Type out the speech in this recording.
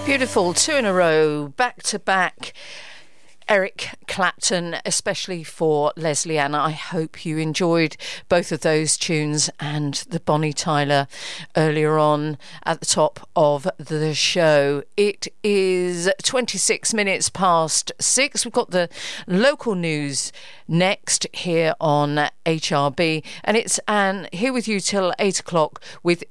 Beautiful, two in a row, back to back. Eric Clapton, especially for Leslie Ann. I hope you enjoyed both of those tunes and the Bonnie Tyler earlier on at the top of the show. It is 26 minutes past 6. We've got the local news next here on HRB, and it's Anne here with you till 8 o'clock with